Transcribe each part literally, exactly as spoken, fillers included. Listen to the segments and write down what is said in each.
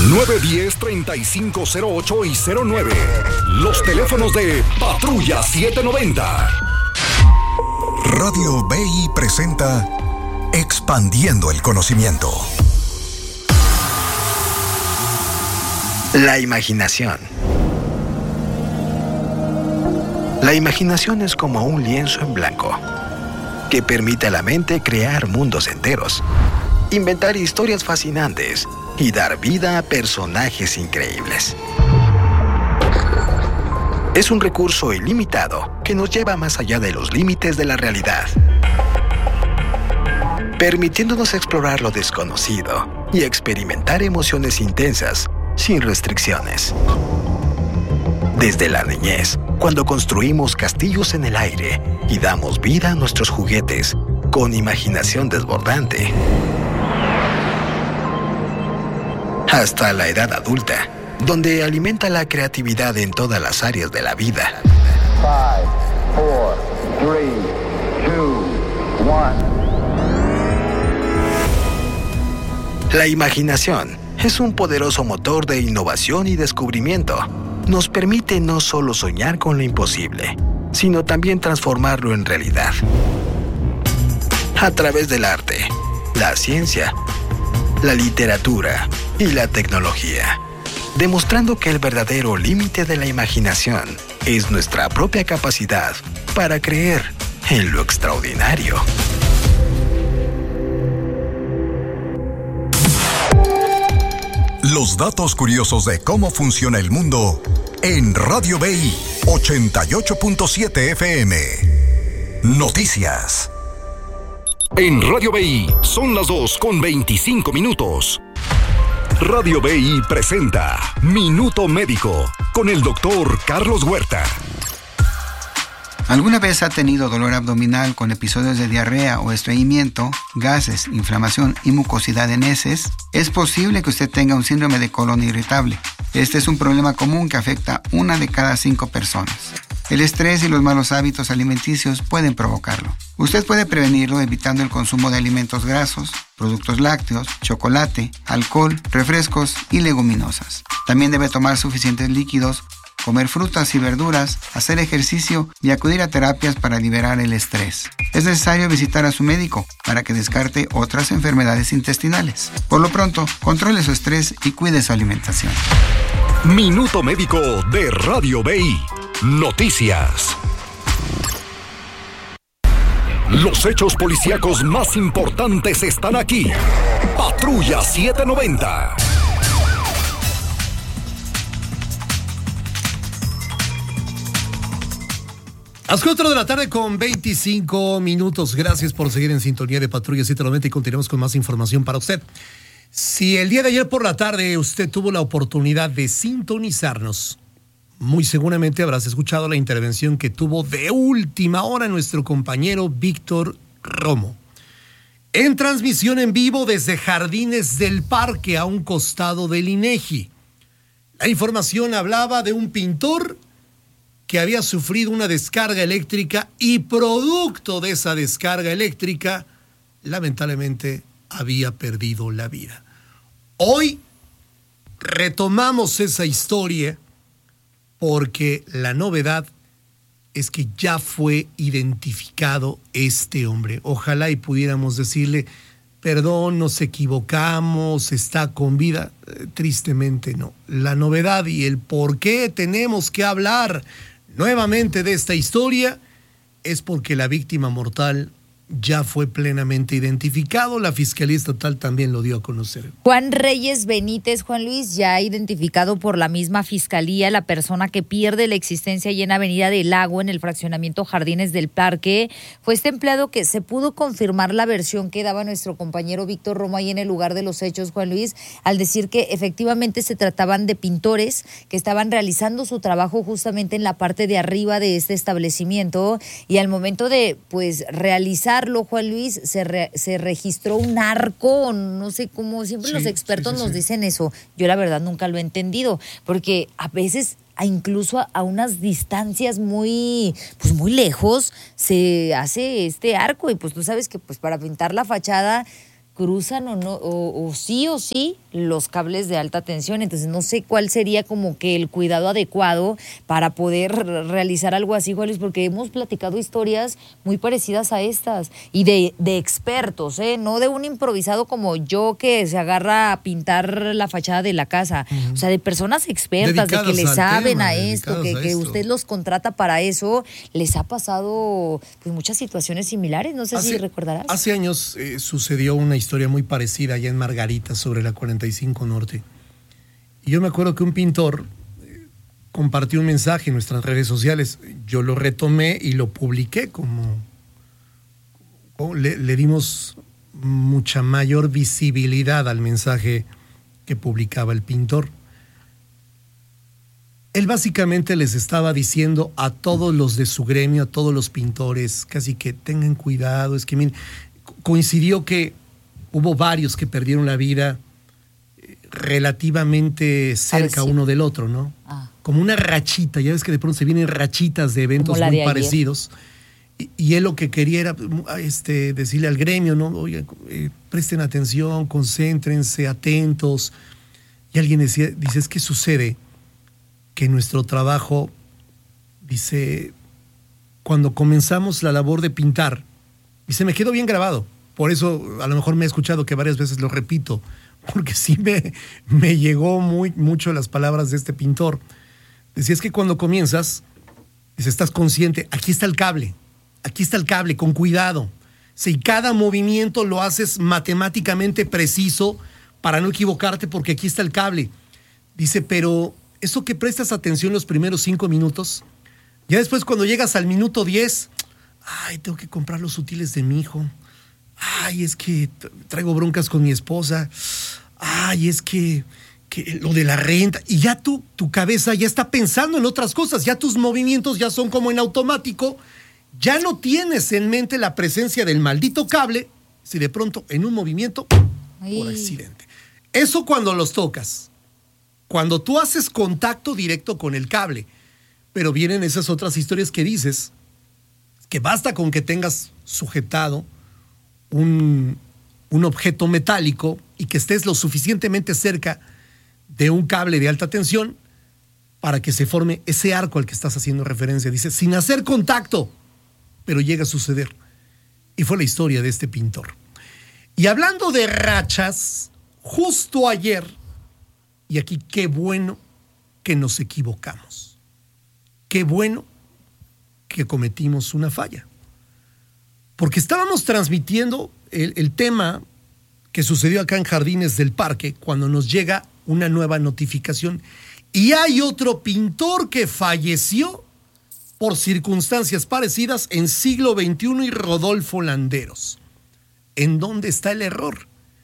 nueve uno cero, tres cinco cero ocho y cero nueve. Los teléfonos de Patrulla setecientos noventa. Radio B I presenta Expandiendo el Conocimiento. La imaginación. La imaginación es como un lienzo en blanco que permite a la mente crear mundos enteros, inventar historias fascinantes y dar vida a personajes increíbles. Es un recurso ilimitado que nos lleva más allá de los límites de la realidad, permitiéndonos explorar lo desconocido y experimentar emociones intensas sin restricciones. Desde la niñez, cuando construimos castillos en el aire y damos vida a nuestros juguetes con imaginación desbordante, hasta la edad adulta, donde alimenta la creatividad en todas las áreas de la vida. Five, four, three, two, one. La imaginación es un poderoso motor de innovación y descubrimiento. Nos permite no solo soñar con lo imposible, sino también transformarlo en realidad. A través del arte, la ciencia, la literatura y la tecnología, demostrando que el verdadero límite de la imaginación es nuestra propia capacidad para creer en lo extraordinario. Los datos curiosos de cómo funciona el mundo en Radio B I ochenta y ocho punto siete F M. Noticias. En Radio B I son las dos con veinticinco minutos. Radio B I presenta Minuto Médico con el doctor Carlos Huerta. ¿Alguna vez ha tenido dolor abdominal con episodios de diarrea o estreñimiento, gases, inflamación y mucosidad en heces? Es posible que usted tenga un síndrome de colon irritable. Este es un problema común que afecta a una de cada cinco personas. El estrés y los malos hábitos alimenticios pueden provocarlo. Usted puede prevenirlo evitando el consumo de alimentos grasos, productos lácteos, chocolate, alcohol, refrescos y leguminosas. También debe tomar suficientes líquidos, comer frutas y verduras, hacer ejercicio y acudir a terapias para liberar el estrés. Es necesario visitar a su médico para que descarte otras enfermedades intestinales. Por lo pronto, controle su estrés y cuide su alimentación. Minuto Médico de Radio B I. Noticias. Los hechos policíacos más importantes están aquí. Patrulla setecientos noventa. A las cuatro de la tarde con veinticinco minutos. Gracias por seguir en sintonía de Patrulla setecientos noventa y continuamos con más información para usted. Si el día de ayer por la tarde usted tuvo la oportunidad de sintonizarnos, muy seguramente habrás escuchado la intervención que tuvo de última hora nuestro compañero Víctor Romo. En transmisión en vivo desde Jardines del Parque a un costado del INEGI. La información hablaba de un pintor que había sufrido una descarga eléctrica y producto de esa descarga eléctrica, lamentablemente había perdido la vida. Hoy retomamos esa historia porque la novedad es que ya fue identificado este hombre. Ojalá y pudiéramos decirle, perdón, nos equivocamos, está con vida. Eh, tristemente no. La novedad y el por qué tenemos que hablar nuevamente de esta historia es porque la víctima mortal ya fue plenamente identificado. La Fiscalía Estatal también lo dio a conocer. Juan Reyes Benítez, Juan Luis, ya identificado por la misma Fiscalía, la persona que pierde la existencia allí en Avenida del Lago, en el fraccionamiento Jardines del Parque, fue este empleado que se pudo confirmar la versión que daba nuestro compañero Víctor Romo ahí en el lugar de los hechos, Juan Luis, al decir que efectivamente se trataban de pintores que estaban realizando su trabajo justamente en la parte de arriba de este establecimiento, y al momento de pues realizar Juan Luis, se, re, se registró un arco, no sé cómo, siempre sí, los expertos sí, sí, nos sí. dicen eso. Yo la verdad nunca lo he entendido, porque a veces a incluso a, a unas distancias muy, pues muy lejos se hace este arco, y pues tú sabes que pues para pintar la fachada cruzan o no, o, o sí o sí los cables de alta tensión. Entonces no sé cuál sería como que el cuidado adecuado para poder realizar algo así, Juan Luis, porque hemos platicado historias muy parecidas a estas y de, de expertos, ¿eh? No de un improvisado como yo que se agarra a pintar la fachada de la casa, uh-huh. O sea, de personas expertas, dedicadas de que le saben tema, a esto, que, a que esto. Usted los contrata para eso. Les ha pasado pues muchas situaciones similares, no sé hace, si recordarás. Hace años eh, sucedió una historia muy parecida allá en Margarita sobre la cuarenta y cinco Norte. Y yo me acuerdo que un pintor eh, compartió un mensaje en nuestras redes sociales. Yo lo retomé y lo publiqué como... como le, le dimos mucha mayor visibilidad al mensaje que publicaba el pintor. Él básicamente les estaba diciendo a todos los de su gremio, a todos los pintores, casi que tengan cuidado. Es que miren, coincidió que hubo varios que perdieron la vida relativamente cerca uno del otro, ¿no? Ah. Como una rachita, ya ves que de pronto se vienen rachitas de eventos muy de parecidos. Y, y él lo que quería era este, decirle al gremio, ¿no? Oye, eh, presten atención, concéntrense, atentos. Y alguien decía, dice, es que sucede que nuestro trabajo, dice, cuando comenzamos la labor de pintar, y se me quedó bien grabado, por eso a lo mejor me he escuchado que varias veces lo repito, porque sí me, me llegó muy, mucho las palabras de este pintor. Decía, es que cuando comienzas, dice, estás consciente, aquí está el cable, aquí está el cable, con cuidado. Si cada movimiento lo haces matemáticamente preciso para no equivocarte, porque aquí está el cable. Dice, pero eso que prestas atención los primeros cinco minutos, ya después cuando llegas al minuto diez, ay, tengo que comprar los útiles de mi hijo. Ay, es que traigo broncas con mi esposa. Ay, es que, que lo de la renta. Y ya tú, tu cabeza ya está pensando en otras cosas. Ya tus movimientos ya son como en automático. Ya no tienes en mente la presencia del maldito cable. Si de pronto en un movimiento, Ay. por accidente. Eso cuando los tocas. Cuando tú haces contacto directo con el cable. Pero vienen esas otras historias que dices, que basta con que tengas sujetado Un, un objeto metálico y que estés lo suficientemente cerca de un cable de alta tensión para que se forme ese arco al que estás haciendo referencia. Dice, sin hacer contacto, pero llega a suceder. Y fue la historia de este pintor. Y hablando de rachas, justo ayer, y aquí qué bueno que nos equivocamos. Qué bueno que cometimos una falla. Porque estábamos transmitiendo el, el tema que sucedió acá en Jardines del Parque cuando nos llega una nueva notificación. Y hay otro pintor que falleció por circunstancias parecidas en siglo veintiuno y Rodolfo Landeros. ¿En dónde está el error?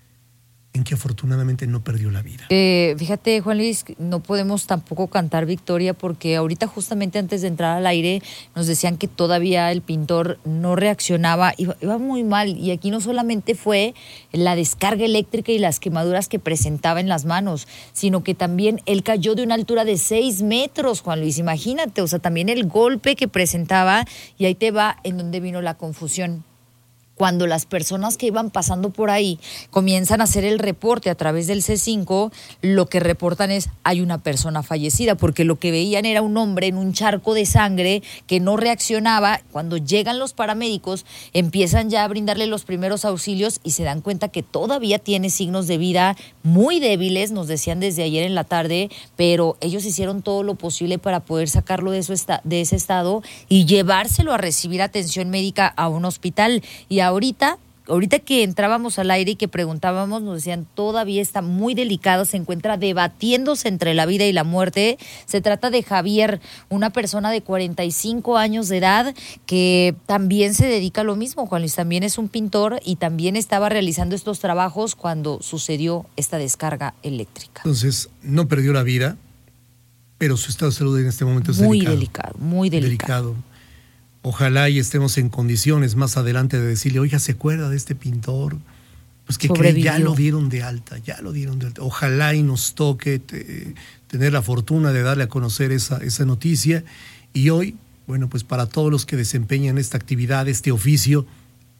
En que afortunadamente no perdió la vida. Eh, fíjate, Juan Luis, no podemos tampoco cantar victoria porque ahorita justamente antes de entrar al aire nos decían que todavía el pintor no reaccionaba, iba, iba muy mal, y aquí no solamente fue la descarga eléctrica y las quemaduras que presentaba en las manos, sino que también él cayó de una altura de seis metros, Juan Luis, imagínate, o sea, también el golpe que presentaba, y ahí te va en donde vino la confusión. Cuando las personas que iban pasando por ahí comienzan a hacer el reporte a través del C cinco, lo que reportan es hay una persona fallecida, porque lo que veían era un hombre en un charco de sangre que no reaccionaba. Cuando llegan los paramédicos, empiezan ya a brindarle los primeros auxilios y se dan cuenta que todavía tiene signos de vida muy débiles, nos decían desde ayer en la tarde, pero ellos hicieron todo lo posible para poder sacarlo de, su esta- de ese estado y llevárselo a recibir atención médica a un hospital. Y ahorita, ahorita que entrábamos al aire y que preguntábamos, nos decían, todavía está muy delicado, se encuentra debatiéndose entre la vida y la muerte. Se trata de Javier, una persona de cuarenta y cinco años de edad que también se dedica a lo mismo, Juan Luis, también es un pintor y también estaba realizando estos trabajos cuando sucedió esta descarga eléctrica. Entonces, no perdió la vida, pero su estado de salud en este momento es muy delicado. delicado, muy delicado. delicado. Ojalá y estemos en condiciones más adelante de decirle, oiga, ¿se acuerda de este pintor? Pues que cree, ya lo dieron de alta, ya lo dieron de alta. Ojalá y nos toque te, tener la fortuna de darle a conocer esa, esa noticia. Y hoy, bueno, pues para todos los que desempeñan esta actividad, este oficio,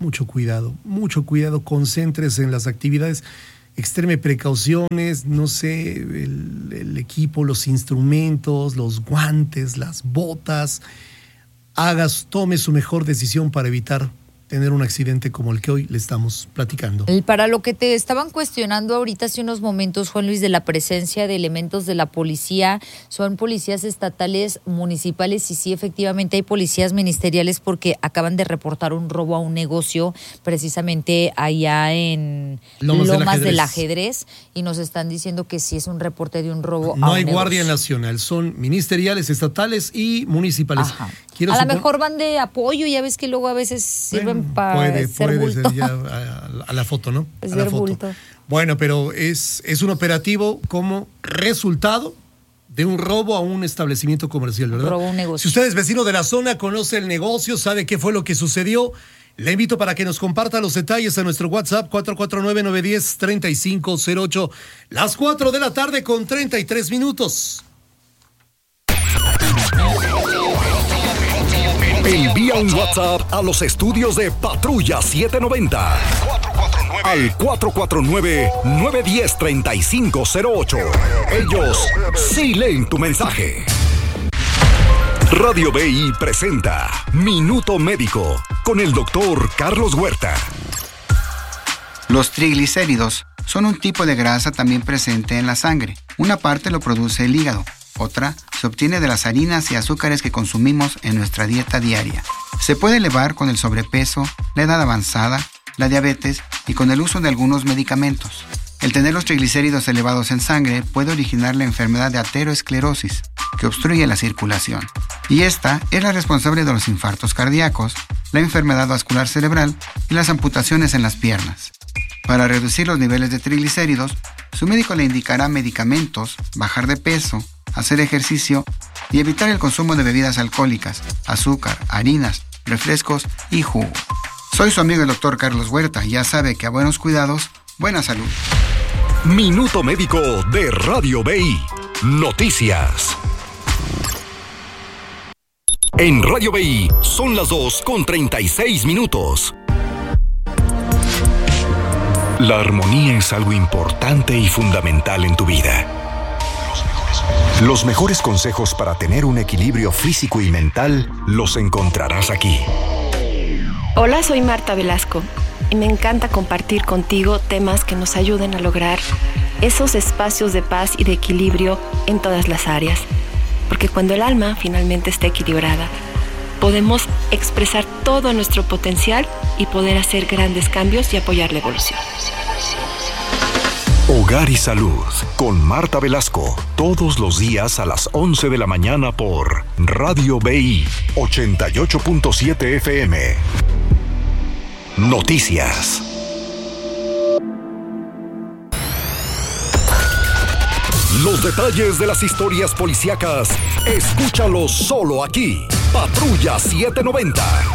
mucho cuidado, mucho cuidado, concéntrese en las actividades, extreme precauciones, no sé, el, el equipo, los instrumentos, los guantes, las botas, hagas, tome su mejor decisión para evitar tener un accidente como el que hoy le estamos platicando. Para lo que te estaban cuestionando ahorita hace unos momentos, Juan Luis, de la presencia de elementos de la policía, son policías estatales, municipales, y sí, efectivamente hay policías ministeriales porque acaban de reportar un robo a un negocio precisamente allá en Lomas, Lomas del, Ajedrez. del Ajedrez, y nos están diciendo que sí es un reporte de un robo no a un hay negocio. Guardia Nacional, son ministeriales, estatales y municipales. Ajá. Quiero a supon... lo mejor van de apoyo, ya ves que luego a veces sirven bueno, para puede, ser puede bulto. Ser ya a, a la foto, ¿no? Es a la ser foto. bulto. Bueno, pero es, es un operativo como resultado de un robo a un establecimiento comercial, ¿verdad? Robo a un negocio. Si usted es vecino de la zona, conoce el negocio, sabe qué fue lo que sucedió, le invito para que nos comparta los detalles a nuestro WhatsApp cuatro cuatro nueve, nueve uno cero, tres cinco cero ocho. Las cuatro de la tarde con treinta y tres minutos. Envía un WhatsApp a los estudios de Patrulla setecientos noventa al cuatro cuatro nueve, nueve uno cero, tres cinco cero ocho. Ellos sí leen tu mensaje. Radio B I presenta Minuto Médico con el doctor Carlos Huerta. Los triglicéridos son un tipo de grasa también presente en la sangre. Una parte lo produce el hígado. Otra se obtiene de las harinas y azúcares que consumimos en nuestra dieta diaria. Se puede elevar con el sobrepeso, la edad avanzada, la diabetes y con el uso de algunos medicamentos. El tener los triglicéridos elevados en sangre puede originar la enfermedad de aterosclerosis, que obstruye la circulación. Y esta es la responsable de los infartos cardíacos, la enfermedad vascular cerebral y las amputaciones en las piernas. Para reducir los niveles de triglicéridos, su médico le indicará medicamentos, bajar de peso, hacer ejercicio y evitar el consumo de bebidas alcohólicas, azúcar, harinas, refrescos y jugo. Soy su amigo el doctor Carlos Huerta y ya sabe que a buenos cuidados, buena salud. Minuto Médico de Radio B I. Noticias. En Radio B I son las dos con treinta y seis minutos. La armonía es algo importante y fundamental en tu vida. Los mejores consejos para tener un equilibrio físico y mental los encontrarás aquí. Hola, soy Marta Velasco y me encanta compartir contigo temas que nos ayuden a lograr esos espacios de paz y de equilibrio en todas las áreas. Porque cuando el alma finalmente está equilibrada, podemos expresar todo nuestro potencial y poder hacer grandes cambios y apoyar la evolución. Hogar y Salud con Marta Velasco, todos los días a las once de la mañana por Radio B I ochenta y ocho punto siete F M. Noticias. Los detalles de las historias policíacas, escúchalos solo aquí. Patrulla setecientos noventa.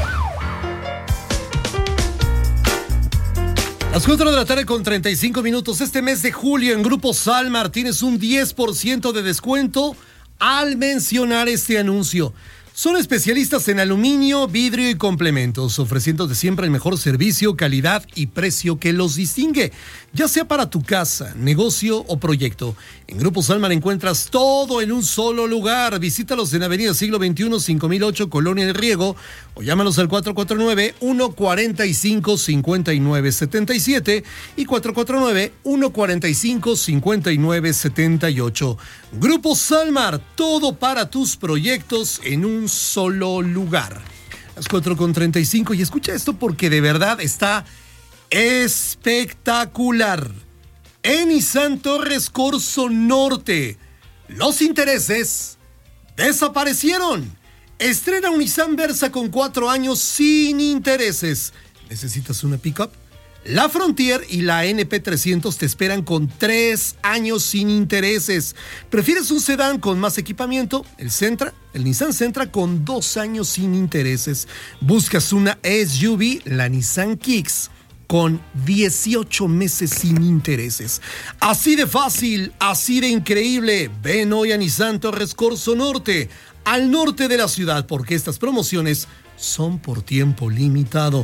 Las cuatro de la tarde con treinta y cinco minutos. Este mes de julio en Grupo Salmar tienes un diez por ciento de descuento al mencionar este anuncio. Son especialistas en aluminio, vidrio y complementos, ofreciéndote siempre el mejor servicio, calidad y precio que los distingue, ya sea para tu casa, negocio o proyecto. En Grupo Salmar encuentras todo en un solo lugar. Visítalos en Avenida Siglo veintiuno, cinco mil ocho, Colonia El Riego, o llámalos al cuatro cuatro nueve, uno cuatro cinco, cinco nueve siete siete y cuatro cuatro nueve, uno cuatro cinco, cinco nueve siete ocho. Grupo Salmar, todo para tus proyectos en un solo lugar. Las cuatro con treinta y cinco, y escucha esto porque de verdad está espectacular. En Nissan Torres Corzo Norte, los intereses desaparecieron. Estrena un Nissan Versa con cuatro años sin intereses. ¿Necesitas una pickup? La Frontier y la N P trescientos te esperan con tres años sin intereses. ¿Prefieres un sedán con más equipamiento? El Sentra, el Nissan Sentra con dos años sin intereses. ¿Buscas una S U V? La Nissan Kicks con dieciocho meses sin intereses. Así de fácil, así de increíble. Ven hoy a Nissan Torres Corzo Norte, al norte de la ciudad, porque estas promociones son por tiempo limitado.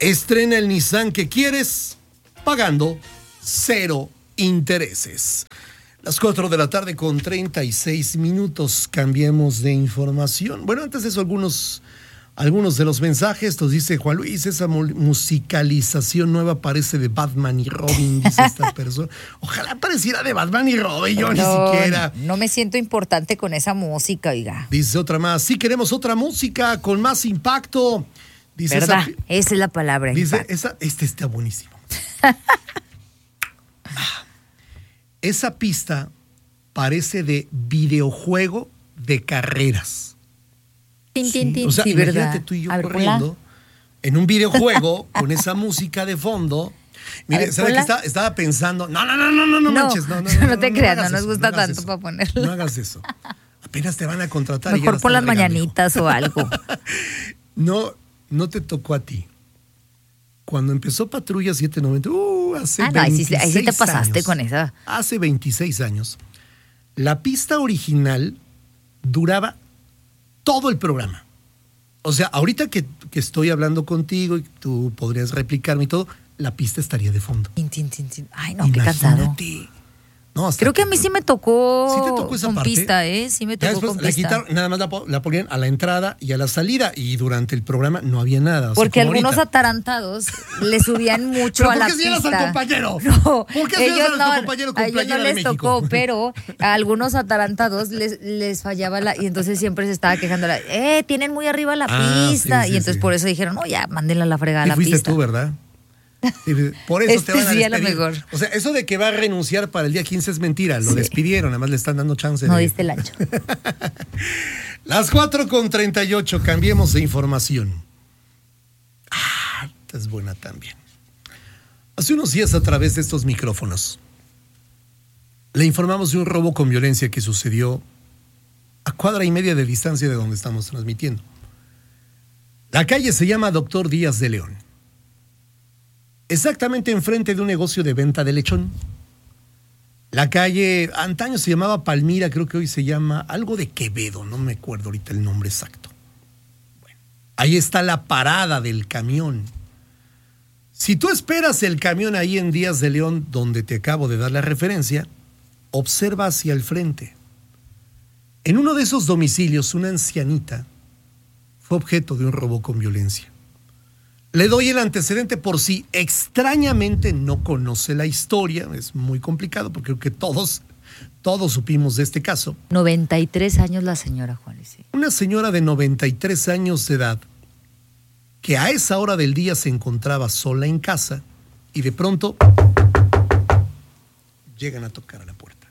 Estrena el Nissan que quieres pagando cero intereses. Las cuatro de la tarde con treinta y seis minutos. Cambiemos de información. Bueno, antes de eso, algunos, algunos de los mensajes. Nos dice Juan Luis, esa musicalización nueva parece de Batman y Robin, dice esta persona. Ojalá pareciera de Batman y Robin, yo no, ni siquiera. No me siento importante con esa música, oiga. Dice otra más. Sí, queremos otra música con más impacto. Dice ¿verdad? Esa, esa es la palabra. Dice, esa, este está buenísimo. Esa pista parece de videojuego de carreras. Tin, tin, tin. O sea, sí, imagínate ¿verdad? tú y yo ver, corriendo ponla. En un videojuego con esa música de fondo. Mire, ver, ¿sabe qué estaba, estaba pensando? No, no, no, no, no, no manches. No, no, no, no te no, creas, no, no nos eso, gusta no tanto eso, para ponerlo. No hagas eso. Apenas te van a contratar. Mejor y ya por las regando, mañanitas hijo. o algo. No, no te tocó a ti. Cuando empezó Patrulla setecientos noventa, uh, hace ah, no, ahí sí, veintiséis ahí sí te pasaste años, con esa. Hace veintiséis años, la pista original duraba todo el programa. O sea, ahorita que, que estoy hablando contigo y tú podrías replicarme y todo, la pista estaría de fondo. Tin, tin, tin, tin. Ay, no, Imagínate. Qué cansado. No, creo que a mí sí me tocó, ¿Sí te tocó esa con parte? pista, ¿eh? Sí me tocó con la pista. Quitaron, nada más la, la ponían a la entrada y a la salida y durante el programa no había nada. O Porque sea, algunos ahorita. atarantados le subían mucho a la pista. ¿Por qué señalas al compañero? No, ¿Por qué ellos señalas no, a tu compañero con a ellos playera no de les México? tocó, pero a algunos atarantados les, les fallaba la... Y entonces siempre se estaba quejando, la, eh, tienen muy arriba la Ah, pista. sí, sí, y entonces sí. por eso dijeron, no, ya, mándenla a la fregada a Sí, la fuiste pista. tú, ¿verdad? Por eso Este te van a sí, a lo despedir. mejor. O sea, eso de que va a renunciar para el día quince es mentira. Lo Sí. despidieron, además le están dando chance. No de... diste el ancho. Las cuatro con treinta y ocho, cambiemos de información. Ah, esta es buena también. Hace unos días a través de estos micrófonos le informamos de un robo con violencia que sucedió a cuadra y media de distancia de donde estamos transmitiendo. La calle se llama Doctor Díaz de León. Exactamente enfrente de un negocio de venta de lechón. La calle, antaño se llamaba Palmira, creo que hoy se llama algo de Quevedo, no me acuerdo ahorita el nombre exacto. Bueno, ahí está la parada del camión. Si tú esperas el camión ahí en Díaz de León, donde te acabo de dar la referencia, observa hacia el frente. En uno de esos domicilios, una ancianita fue objeto de un robo con violencia. Le doy el antecedente por si extrañamente no conoce la historia. Es muy complicado porque creo que todos, todos supimos de este caso. noventa y tres años la señora, Juan Luis. Una señora de noventa y tres años de edad que a esa hora del día se encontraba sola en casa y de pronto llegan a tocar a la puerta.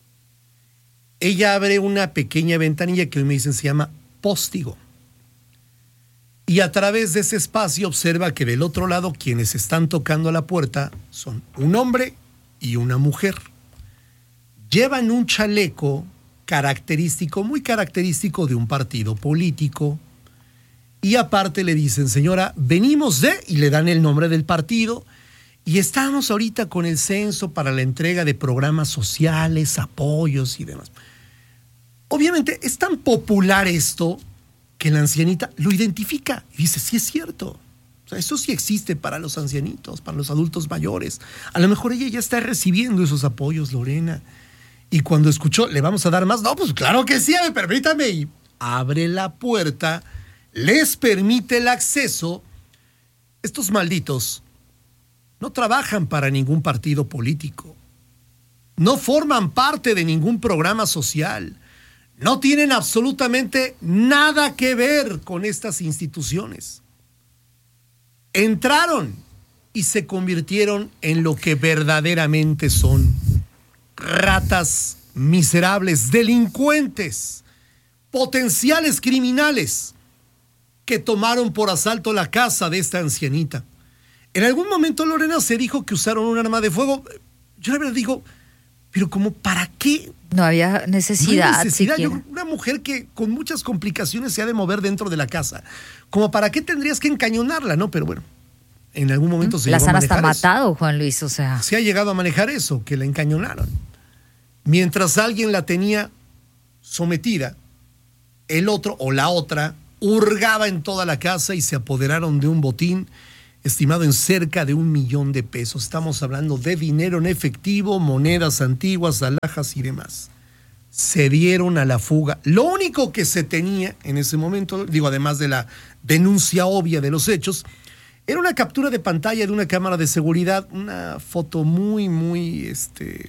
Ella abre una pequeña ventanilla que hoy me dicen se llama póstigo. Y a través de ese espacio observa que del otro lado quienes están tocando a la puerta son un hombre y una mujer. Llevan un chaleco característico, muy característico de un partido político. Y aparte le dicen, señora, venimos de, y le dan el nombre del partido, y estamos ahorita con el censo para la entrega de programas sociales, apoyos y demás. Obviamente es tan popular esto que la ancianita lo identifica y dice, sí es cierto. O sea, eso sí existe para los ancianitos, para los adultos mayores. A lo mejor ella ya está recibiendo esos apoyos, Lorena. Y cuando escuchó, ¿le vamos a dar más? No, pues claro que sí, a ver, permítame. Y abre la puerta, les permite el acceso. Estos malditos no trabajan para ningún partido político. No forman parte de ningún programa social. No tienen absolutamente nada que ver con estas instituciones. Entraron y se convirtieron en lo que verdaderamente son: ratas miserables, delincuentes, potenciales criminales que tomaron por asalto la casa de esta ancianita. En algún momento Lorena se dijo que usaron un arma de fuego. Yo la verdad digo, pero ¿cómo para qué? No había necesidad. No hay necesidad. siquiera. Yo, una mujer que con muchas complicaciones se ha de mover dentro de la casa. ¿Como para qué tendrías que encañonarla, no? Pero bueno, en algún momento se Las llegó a han hasta manejar eso. matado, Juan Luis, o sea. Se ha llegado a manejar eso, que la encañonaron. Mientras alguien la tenía sometida, el otro o la otra hurgaba en toda la casa y se apoderaron de un botín estimado en cerca de un millón de pesos. Estamos hablando de dinero en efectivo, monedas antiguas, alhajas y demás. Se dieron a la fuga. Lo único que se tenía en ese momento, digo, además de la denuncia obvia de los hechos, era una captura de pantalla de una cámara de seguridad, una foto muy, muy, este...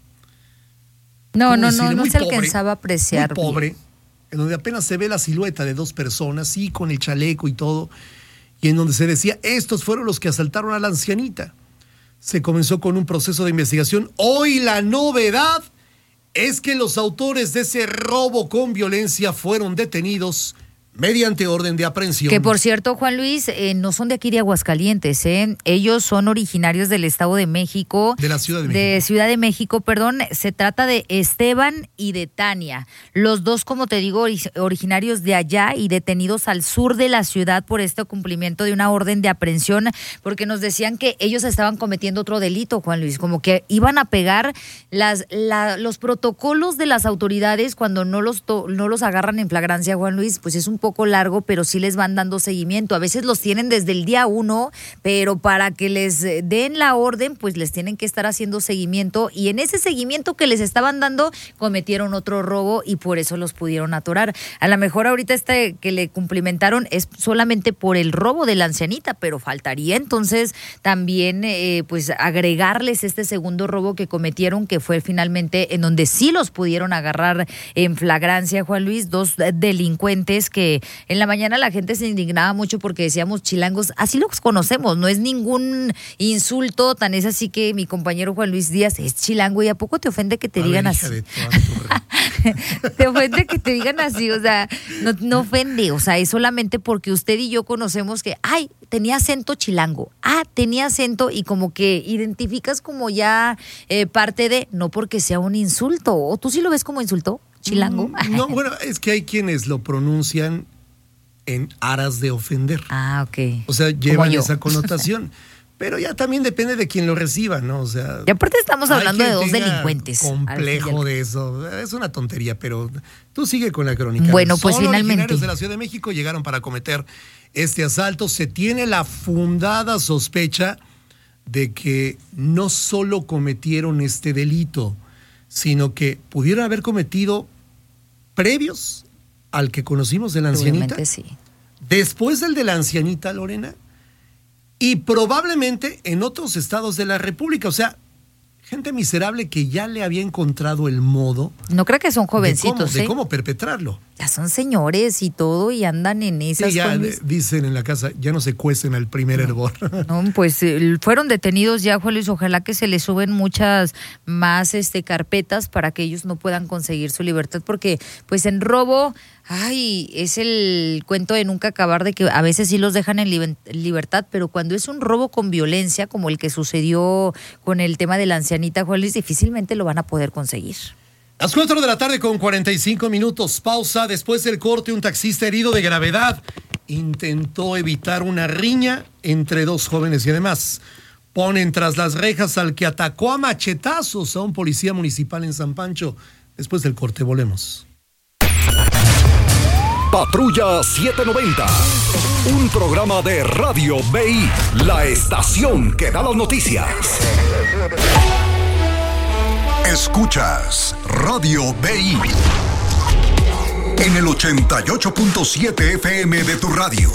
No, no, no, decirle? no Muy se pobre, alcanzaba a apreciar. Muy pobre, bien. En donde apenas se ve la silueta de dos personas, sí, con el chaleco y todo, y en donde se decía, estos fueron los que asaltaron a la ancianita. Se comenzó con un proceso de investigación. Hoy la novedad es que los autores de ese robo con violencia fueron detenidos mediante orden de aprehensión. Que por cierto, Juan Luis, eh, no son de aquí de Aguascalientes, ¿eh? Ellos son originarios del Estado de México. De la Ciudad de México. De Ciudad de México, perdón. Se trata de Esteban y de Tania. Los dos, como te digo, ori- originarios de allá y detenidos al sur de la ciudad por este cumplimiento de una orden de aprehensión, porque nos decían que ellos estaban cometiendo otro delito, Juan Luis, como que iban a pegar las, la, los protocolos de las autoridades cuando no los, to- no los agarran en flagrancia, Juan Luis, pues es un poco largo, pero sí les van dando seguimiento. A veces los tienen desde el día uno, pero para que les den la orden, pues les tienen que estar haciendo seguimiento, y en ese seguimiento que les estaban dando, cometieron otro robo y por eso los pudieron atorar. A lo mejor ahorita este que le cumplimentaron es solamente por el robo de la ancianita, pero faltaría entonces también eh, pues agregarles este segundo robo que cometieron, que fue finalmente en donde sí los pudieron agarrar en flagrancia, Juan Luis, dos delincuentes que en la mañana la gente se indignaba mucho porque decíamos chilangos, así los conocemos, no es ningún insulto, tan es así que mi compañero Juan Luis Díaz es chilango, y ¿a poco te ofende que te A digan ver, así? hija de tu- Te ofende que te digan así, o sea, no, no ofende, o sea, es solamente porque usted y yo conocemos que, ay, tenía acento chilango, ah, tenía acento, y como que identificas como ya eh, parte de, no porque sea un insulto, o tú sí lo ves como insulto, chilango. Mm, No, bueno, es que hay quienes lo pronuncian en aras de ofender. Ah, ok. O sea, llevan yo. esa connotación. Pero ya también depende de quien lo reciba, ¿no? O sea, Y aparte estamos hay hablando de quien dos tenga delincuentes. al fin y complejo al- de eso. Es una tontería, pero tú sigue con la crónica. Bueno, pues Son finalmente. originarios de la Ciudad de México, llegaron para cometer este asalto. Se tiene la fundada sospecha de que no solo cometieron este delito, sino que pudieron haber cometido previos al que conocimos de la ancianita. Seguramente sí. Después del de la ancianita, Lorena, y probablemente en otros estados de la República. O sea, gente miserable que ya le había encontrado el modo No creo que son de cómo, jovencitos, de ¿eh? cómo perpetrarlo. Ya son señores y todo y andan en esas. Sí, ya Juan eh, Luis. dicen en la casa, ya no se cuecen al primer hervor. No, pues eh, fueron detenidos ya, Juan Luis. Ojalá que se les suben muchas más este carpetas para que ellos no puedan conseguir su libertad, porque pues en robo, ay, es el cuento de nunca acabar, de que a veces sí los dejan en liber- libertad, pero cuando es un robo con violencia, como el que sucedió con el tema de la ancianita, Juan Luis, difícilmente lo van a poder conseguir. Las cuatro de la tarde con cuarenta y cinco minutos. Pausa. Después del corte, un taxista herido de gravedad intentó evitar una riña entre dos jóvenes y además ponen tras las rejas al que atacó a machetazos a un policía municipal en San Pancho. Después del corte, volvemos. Patrulla setecientos noventa. Un programa de Radio B I, la estación que da las noticias. Escuchas Radio B I en el ochenta y ocho punto siete F M de tu radio.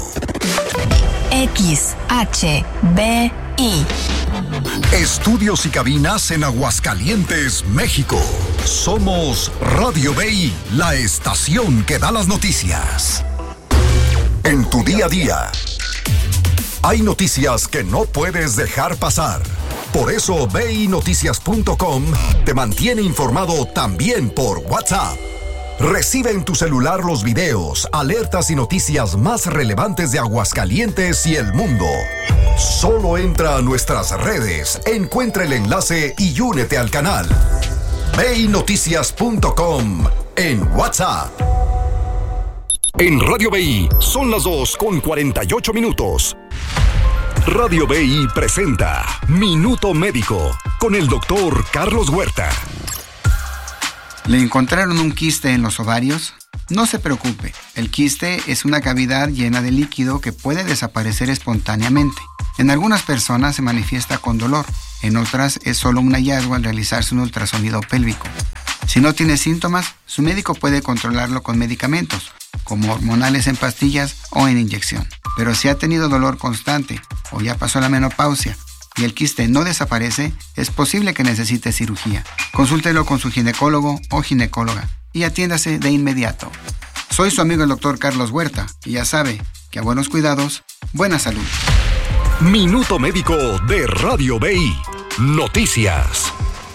X H B I. Estudios y cabinas en Aguascalientes, México. Somos Radio B I, la estación que da las noticias. En tu día a día, hay noticias que no puedes dejar pasar. Por eso B I Noticias punto com te mantiene informado también por WhatsApp. Recibe en tu celular los videos, alertas y noticias más relevantes de Aguascalientes y el mundo. Solo entra a nuestras redes, encuentra el enlace y únete al canal. B I Noticias punto com en WhatsApp. En Radio B I son las dos con cuarenta y ocho minutos. Radio B I presenta Minuto Médico con el doctor Carlos Huerta. Le encontraron un quiste en los ovarios, No se preocupe, el quiste es una cavidad llena de líquido que puede desaparecer espontáneamente. En algunas personas se manifiesta con dolor, en otras es solo un hallazgo al realizarse un ultrasonido pélvico. Si no tiene síntomas, su médico puede controlarlo con medicamentos, como hormonales en pastillas o en inyección. Pero si ha tenido dolor constante o ya pasó la menopausia y el quiste no desaparece, es posible que necesite cirugía. Consúltelo con su ginecólogo o ginecóloga y atiéndase de inmediato. Soy su amigo el doctor Carlos Huerta y ya sabe que a buenos cuidados, buena salud. Minuto Médico de Radio B I. Noticias.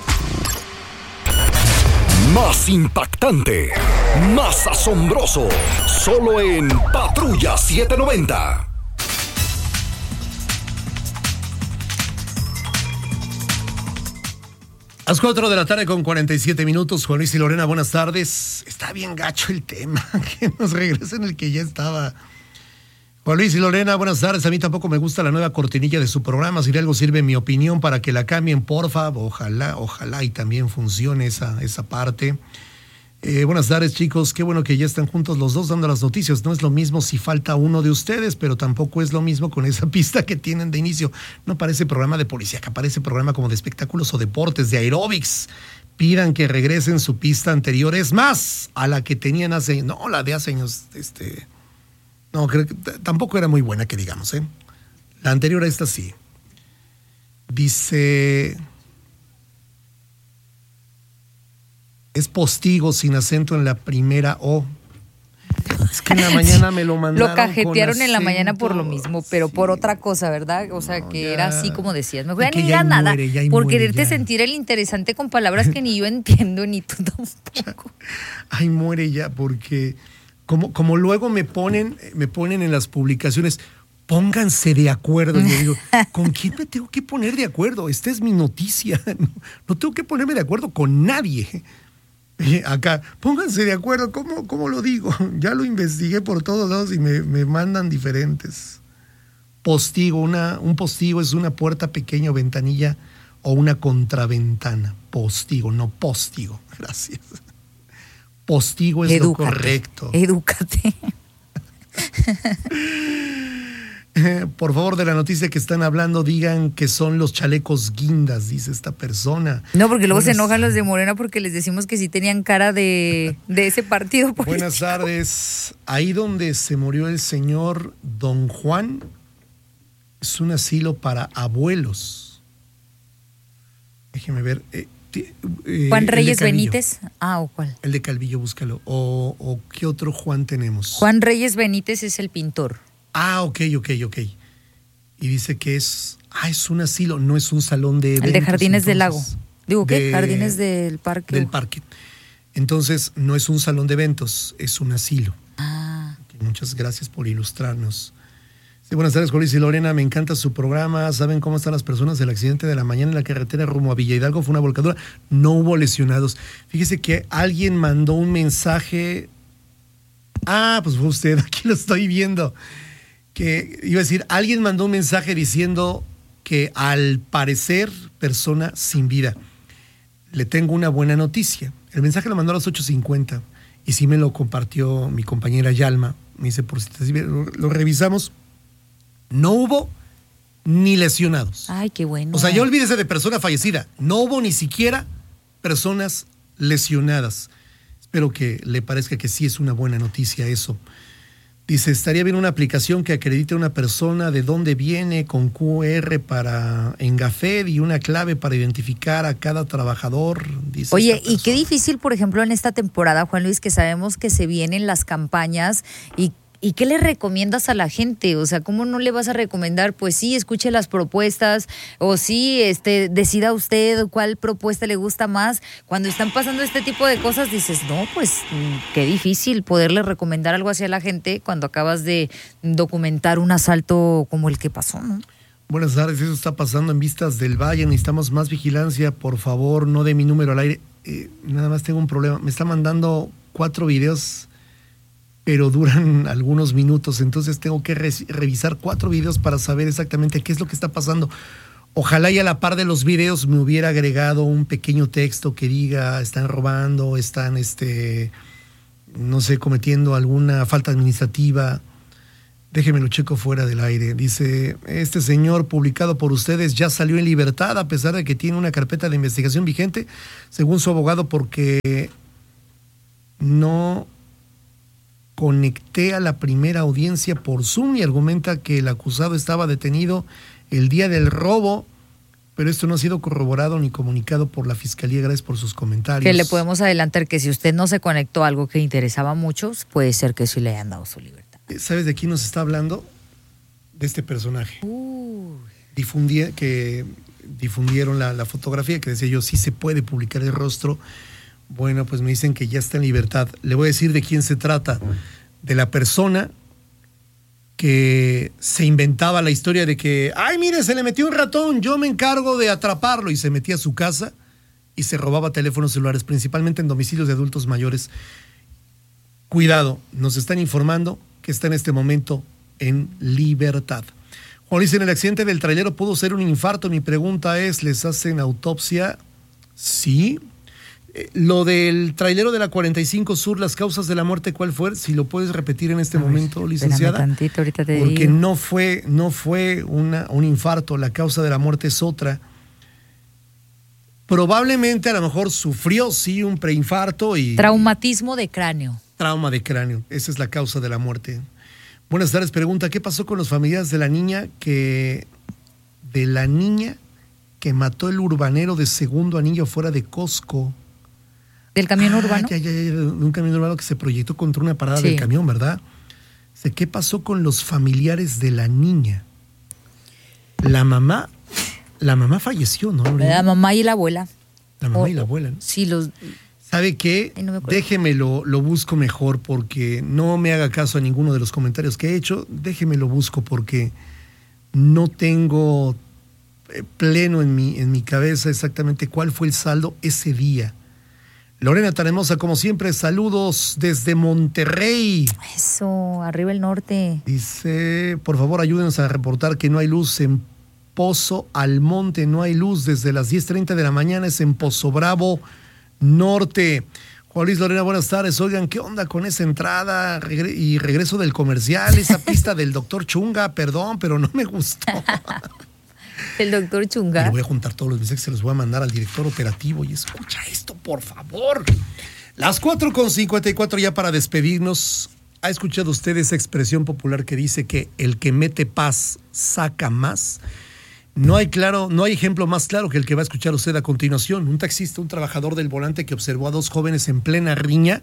Más impactante, más asombroso, solo en Patrulla setecientos noventa. A las cuatro de la tarde con cuarenta y siete minutos, Juan Luis y Lorena, buenas tardes. Está bien gacho el tema, que nos regresen el que ya estaba. Juan Luis y Lorena, buenas tardes. A mí tampoco me gusta la nueva cortinilla de su programa. Si de algo sirve mi opinión para que la cambien, porfa. Ojalá, ojalá y también funcione esa, esa parte. Eh, buenas tardes, chicos. Qué bueno que ya están juntos los dos dando las noticias. No es lo mismo si falta uno de ustedes, pero tampoco es lo mismo con esa pista que tienen de inicio. No parece programa de policía, que parece programa como de espectáculos o deportes, de aeróbics. Pidan que regresen su pista anterior. Es más, a la que tenían hace... No, la de hace años, este... No, creo que t- tampoco era muy buena, que digamos, ¿eh? La anterior a esta sí. Dice... Es postigo sin acento en la primera O. Es que en la mañana me lo mandaron. Lo cajetearon con en la mañana acento. por lo mismo, pero Sí. por otra cosa, ¿verdad? O sea, No, que ya. era así como decías. Mejor ya Que ni ya digas nada, muere, ya por muere, quererte ya. sentir el interesante con palabras que ni yo entiendo, ni tú tampoco. Ay, muere ya, porque como, como luego me ponen, me ponen en las publicaciones, pónganse de acuerdo. Y yo digo, ¿con quién me tengo que poner de acuerdo? Esta es mi noticia. No, no tengo que ponerme de acuerdo con nadie. Y acá, pónganse de acuerdo. ¿Cómo, cómo lo digo? Ya lo investigué por todos lados y me, me mandan diferentes. Postigo, una, un postigo es una puerta pequeña o ventanilla o una contraventana. Postigo, no póstigo. Gracias. Postigo es Edúcate, lo correcto. Edúcate. Por favor, de la noticia que están hablando, digan que son los chalecos guindas, dice esta persona. No, porque luego se Buenas- enojan los de Morena porque les decimos que sí tenían cara de, de ese partido político. Buenas tardes. Ahí donde se murió el señor Don Juan es un asilo para abuelos. Déjeme ver. eh, ti- eh, Juan el de Reyes Calvillo. Benítez. Ah, ¿o cuál? El de Calvillo, búscalo. O, o ¿qué otro Juan tenemos? Juan Reyes Benítez es el pintor. Ah, ok, ok, ok. Y dice que es... Ah, es un asilo, no es un salón de eventos. El de Jardines del Lago. entonces. Digo, ¿qué? De- Jardines del Parque. Del parque. Entonces, no es un salón de eventos, es un asilo. Ah. Ok, muchas gracias por ilustrarnos. Sí, buenas tardes, Juan Luis y Lorena. Me encanta su programa. ¿Saben cómo están las personas? El accidente de la mañana en la carretera rumbo a Villa Hidalgo fue una volcadura. No hubo lesionados. Fíjese que alguien mandó un mensaje. Ah, pues fue usted, aquí lo estoy viendo. Que iba a decir, alguien mandó un mensaje diciendo que al parecer, persona sin vida. Le tengo una buena noticia. El mensaje lo mandó a las ocho cincuenta y sí me lo compartió mi compañera Yalma. Me dice, por si te sirve, lo, lo revisamos. No hubo ni lesionados. Ay, qué bueno. O sea, ya olvídese de persona fallecida. No hubo ni siquiera personas lesionadas. Espero que le parezca que sí es una buena noticia eso. Dice, estaría bien una aplicación que acredite a una persona de dónde viene con Q R para en Gafed y una clave para identificar a cada trabajador. Dice Oye, esta y qué persona. difícil, por ejemplo, en esta temporada, Juan Luis, que sabemos que se vienen las campañas y ¿Y qué le recomiendas a la gente? O sea, ¿cómo no le vas a recomendar? Pues sí, escuche las propuestas o sí, este, decida usted cuál propuesta le gusta más. Cuando están pasando este tipo de cosas, dices, no, pues qué difícil poderle recomendar algo hacia la gente cuando acabas de documentar un asalto como el que pasó, ¿no? Buenas tardes, eso está pasando en Vistas del Valle, necesitamos más vigilancia, por favor, no de mi número al aire. Eh, nada más tengo un problema, me está mandando cuatro videos, pero duran algunos minutos, entonces tengo que re- revisar cuatro videos para saber exactamente qué es lo que está pasando. Ojalá y a la par de los videos me hubiera agregado un pequeño texto que diga, están robando, están, este, no sé, cometiendo alguna falta administrativa. Déjeme lo checo fuera del aire. Dice, este señor publicado por ustedes ya salió en libertad a pesar de que tiene una carpeta de investigación vigente, según su abogado, porque no conecté a la primera audiencia por Zoom y argumenta que el acusado estaba detenido el día del robo, pero esto no ha sido corroborado ni comunicado por la Fiscalía. Gracias por sus comentarios. Que le podemos adelantar que si usted no se conectó a algo que interesaba a muchos, puede ser que sí le hayan dado su libertad. ¿Sabes de quién nos está hablando? De este personaje. Uh. Difundí, que difundieron la, la fotografía que decía yo, sí se puede publicar el rostro. Bueno, pues me dicen que ya está en libertad. Le voy a decir de quién se trata. De la persona que se inventaba la historia de que, ay, mire, se le metió un ratón, yo me encargo de atraparlo, y se metía a su casa y se robaba teléfonos celulares, principalmente en domicilios de adultos mayores. Cuidado, nos están informando que está en este momento en libertad. Juan Luis, en el accidente del trailero pudo ser un infarto. Mi pregunta es, ¿les hacen autopsia? Sí. Eh, lo del trailero de la cuarenta y cinco Sur, las causas de la muerte, ¿cuál fue? Si lo puedes repetir en este A momento, ver, licenciada. Tantito, ahorita te porque digo. no fue, no fue una, un infarto, la causa de la muerte es otra. Probablemente a lo mejor sufrió, sí, un preinfarto y... Traumatismo de cráneo. Trauma de cráneo, esa es la causa de la muerte. Buenas tardes, pregunta, ¿qué pasó con los familiares de la niña que de la niña que mató el urbanero de Segundo Anillo fuera de Costco? ¿Del camión ah, urbano? Ya, ya, ya, de un camión urbano que se proyectó contra una parada Sí. del camión, ¿verdad? ¿Qué pasó con los familiares de la niña? La mamá, la mamá falleció, ¿no? La mamá y la abuela. La mamá o, y la abuela, ¿no? Sí, los... ¿Sabe qué? No Déjeme lo, lo busco mejor, porque no me haga caso a ninguno de los comentarios que he hecho. Déjeme lo busco porque no tengo pleno en mi, en mi cabeza exactamente cuál fue el saldo ese día. Lorena tan hermosa, como siempre, saludos desde Monterrey. Eso, arriba el norte. Dice, por favor, ayúdenos a reportar que no hay luz en Pozo Almonte. No hay luz desde las diez treinta de la mañana, es en Pozo Bravo Norte. Juan Luis, Lorena, buenas tardes. Oigan, ¿qué onda con esa entrada regre- y regreso del comercial? Esa pista del doctor Chunga, perdón, pero no me gustó. El doctor Chunga. Le voy a juntar todos los mensajes, se los voy a mandar al director operativo y escucha esto, por favor. Las cuatro con cincuenta y cuatro ya para despedirnos. ¿Ha escuchado usted esa expresión popular que dice que el que mete paz saca más? No hay claro, no hay ejemplo más claro que el que va a escuchar usted a continuación. Un taxista, un trabajador del volante que observó a dos jóvenes en plena riña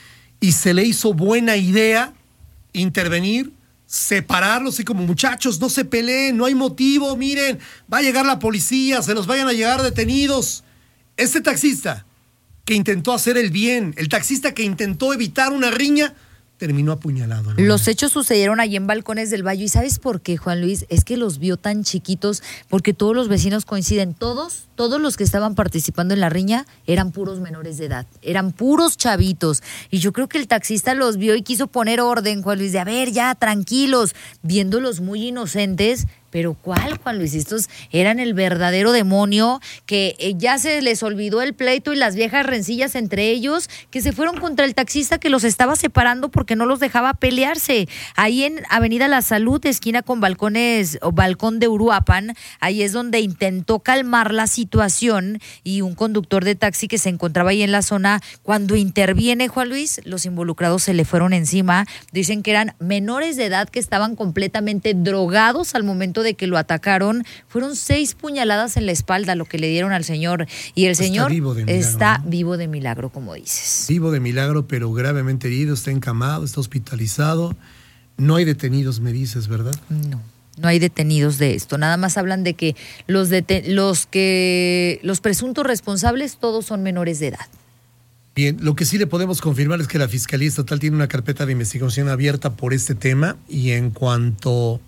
y se le hizo buena idea intervenir, separarlos y como muchachos, no se peleen, no hay motivo, miren, va a llegar la policía, se los vayan a llegar detenidos. Este taxista que intentó hacer el bien, el taxista que intentó evitar una riña, terminó apuñalado, ¿no? Los hechos sucedieron allí en Balcones del Valle. ¿Y sabes por qué, Juan Luis? Es que los vio tan chiquitos, porque todos los vecinos coinciden. Todos, todos los que estaban participando en la riña eran puros menores de edad. Eran puros chavitos. Y yo creo que el taxista los vio y quiso poner orden, Juan Luis, de a ver, ya, tranquilos, viéndolos muy inocentes. Pero ¿cuál, Juan Luis? Estos eran el verdadero demonio, que eh, ya se les olvidó el pleito y las viejas rencillas entre ellos, que se fueron contra el taxista que los estaba separando porque no los dejaba pelearse. Ahí en Avenida La Salud, esquina con Balcones o Balcón de Uruapan, ahí es donde intentó calmar la situación y un conductor de taxi que se encontraba ahí en la zona, cuando interviene Juan Luis, los involucrados se le fueron encima. Dicen que eran menores de edad que estaban completamente drogados al momento de que lo atacaron. Fueron seis puñaladas en la espalda lo que le dieron al señor, y el Está señor vivo de milagro, está ¿no? vivo de milagro, como dices. Vivo de milagro, pero gravemente herido, está encamado, está hospitalizado. No hay detenidos, me dices, ¿verdad? No, no hay detenidos de esto. Nada más hablan de que los dete- los que los presuntos responsables todos son menores de edad. Bien, lo que sí le podemos confirmar es que la Fiscalía Estatal tiene una carpeta de investigación abierta por este tema, y en cuanto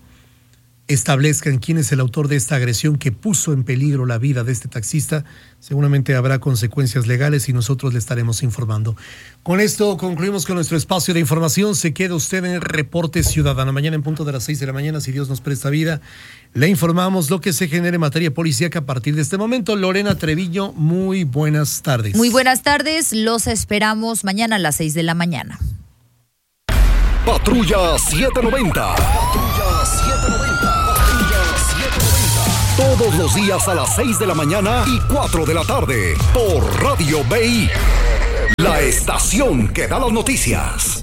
establezcan quién es el autor de esta agresión que puso en peligro la vida de este taxista, seguramente habrá consecuencias legales y nosotros le estaremos informando. Con esto concluimos con nuestro espacio de información. Se queda usted en el Reporte Ciudadano. Mañana en punto de las seis de la mañana, si Dios nos presta vida, le informamos lo que se genere en materia policíaca a partir de este momento. Lorena Treviño, muy buenas tardes. Muy buenas tardes, los esperamos mañana a las seis de la mañana. Patrulla setecientos noventa. Patrulla setecientos noventa. Patrulla setecientos noventa. Todos los días a las seis de la mañana y cuatro de la tarde por Radio B I. La estación que da las noticias.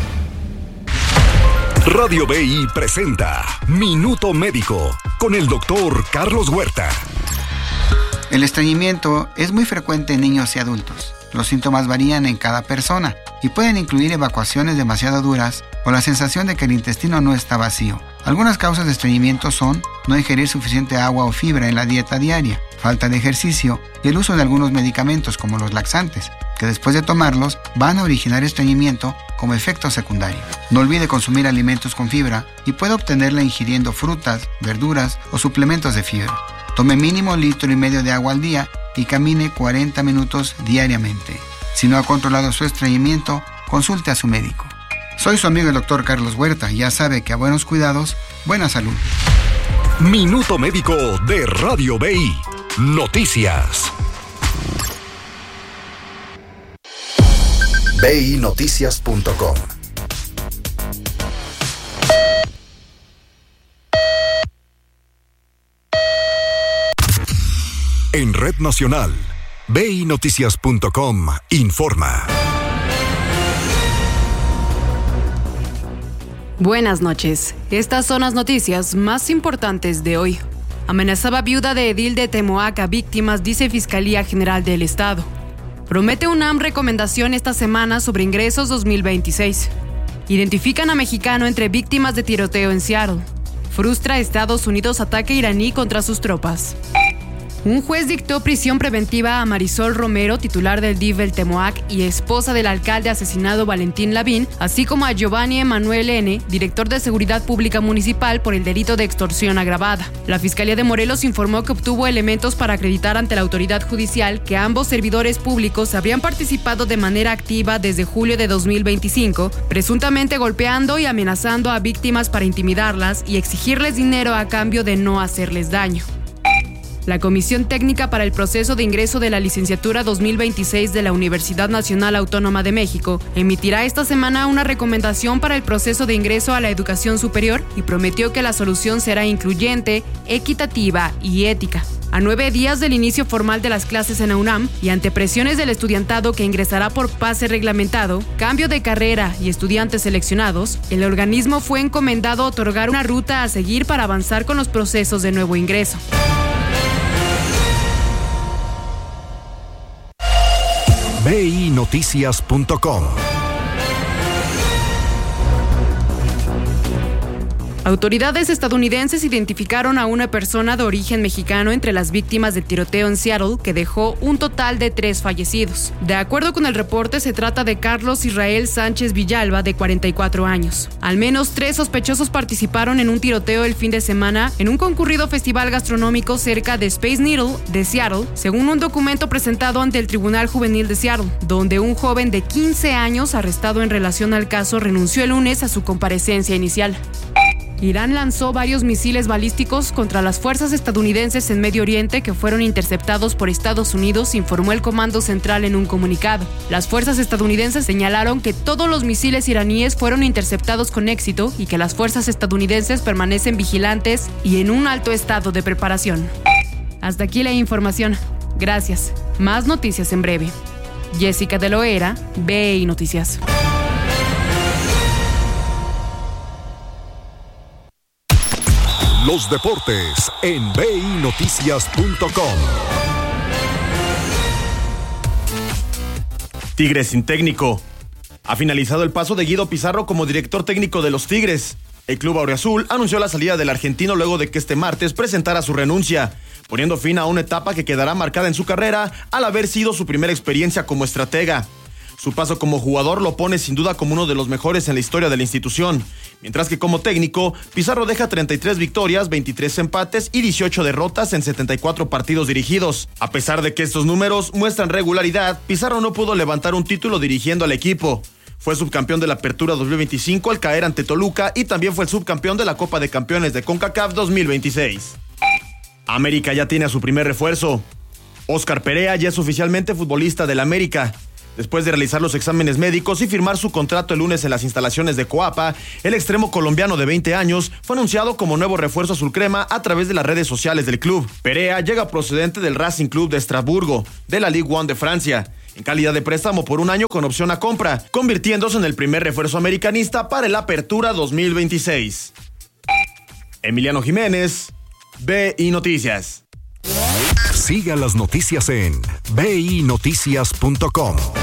Radio B I presenta Minuto Médico con el doctor Carlos Huerta. El estreñimiento es muy frecuente en niños y adultos. Los síntomas varían en cada persona y pueden incluir evacuaciones demasiado duras o la sensación de que el intestino no está vacío. Algunas causas de estreñimiento son no ingerir suficiente agua o fibra en la dieta diaria, falta de ejercicio y el uso de algunos medicamentos como los laxantes, que después de tomarlos van a originar estreñimiento como efecto secundario. No olvide consumir alimentos con fibra y puede obtenerla ingiriendo frutas, verduras o suplementos de fibra. Tome mínimo litro y medio de agua al día y camine cuarenta minutos diariamente. Si no ha controlado su estreñimiento, consulte a su médico. Soy su amigo el doctor Carlos Huerta y ya sabe que a buenos cuidados, buena salud. Minuto Médico de Radio B I. Noticias. B I Noticias punto com. En Red Nacional, B I Noticias punto com informa. Buenas noches. Estas son las noticias más importantes de hoy. Amenazaba viuda de edil de Temoac a víctimas, dice Fiscalía General del Estado. Promete UNAM recomendación esta semana sobre ingresos dos mil veintiséis. Identifican a mexicano entre víctimas de tiroteo en Seattle. Frustra Estados Unidos ataque iraní contra sus tropas. Un juez dictó prisión preventiva a Marisol Romero, titular del D I F del Temoac y esposa del alcalde asesinado Valentín Lavín, así como a Giovanni Emanuel N., director de Seguridad Pública Municipal, por el delito de extorsión agravada. La Fiscalía de Morelos informó que obtuvo elementos para acreditar ante la autoridad judicial que ambos servidores públicos habrían participado de manera activa desde julio de dos mil veinticinco, presuntamente golpeando y amenazando a víctimas para intimidarlas y exigirles dinero a cambio de no hacerles daño. La Comisión Técnica para el Proceso de Ingreso de la Licenciatura dos mil veintiséis de la Universidad Nacional Autónoma de México emitirá esta semana una recomendación para el proceso de ingreso a la educación superior y prometió que la solución será incluyente, equitativa y ética. A nueve días del inicio formal de las clases en la UNAM y ante presiones del estudiantado que ingresará por pase reglamentado, cambio de carrera y estudiantes seleccionados, el organismo fue encomendado otorgar una ruta a seguir para avanzar con los procesos de nuevo ingreso. B I Noticias punto com. Autoridades estadounidenses identificaron a una persona de origen mexicano entre las víctimas del tiroteo en Seattle que dejó un total de tres fallecidos. De acuerdo con el reporte, se trata de Carlos Israel Sánchez Villalba, de cuarenta y cuatro años. Al menos tres sospechosos participaron en un tiroteo el fin de semana en un concurrido festival gastronómico cerca de Space Needle de Seattle, según un documento presentado ante el Tribunal Juvenil de Seattle, donde un joven de quince años arrestado en relación al caso renunció el lunes a su comparecencia inicial. Irán lanzó varios misiles balísticos contra las fuerzas estadounidenses en Medio Oriente que fueron interceptados por Estados Unidos, informó el Comando Central en un comunicado. Las fuerzas estadounidenses señalaron que todos los misiles iraníes fueron interceptados con éxito y que las fuerzas estadounidenses permanecen vigilantes y en un alto estado de preparación. Hasta aquí la información. Gracias. Más noticias en breve. Jessica de Loera, B I Noticias. Los deportes en B I Noticias punto com. Tigres sin técnico. Ha finalizado el paso de Guido Pizarro como director técnico de los Tigres. El club auriazul anunció la salida del argentino luego de que este martes presentara su renuncia, poniendo fin a una etapa que quedará marcada en su carrera al haber sido su primera experiencia como estratega. Su paso como jugador lo pone sin duda como uno de los mejores en la historia de la institución, mientras que como técnico, Pizarro deja treinta y tres victorias, veintitrés empates y dieciocho derrotas en setenta y cuatro partidos dirigidos. A pesar de que estos números muestran regularidad, Pizarro no pudo levantar un título dirigiendo al equipo. Fue subcampeón de la Apertura dos mil veinticinco al caer ante Toluca y también fue el subcampeón de la Copa de Campeones de CONCACAF dos mil veintiséis. América ya tiene a su primer refuerzo. Óscar Perea ya es oficialmente futbolista del América. Después de realizar los exámenes médicos y firmar su contrato el lunes en las instalaciones de Coapa, el extremo colombiano de veinte años fue anunciado como nuevo refuerzo azul crema a través de las redes sociales del club. Perea llega procedente del Racing Club de Estrasburgo, de la Ligue uno de Francia, en calidad de préstamo por un año con opción a compra, convirtiéndose en el primer refuerzo americanista para el Apertura dos mil veintiséis. Emiliano Jiménez, B I Noticias. Siga las noticias en b i noticias punto com.